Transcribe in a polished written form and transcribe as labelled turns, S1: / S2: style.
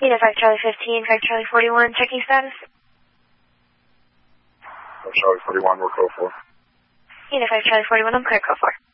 S1: Unit 5 Charlie 15, 5 Charlie 41, checking status.
S2: 5 Charlie 41, we're code 4.
S1: Unit 5 Charlie 41, I'm clear, code 4.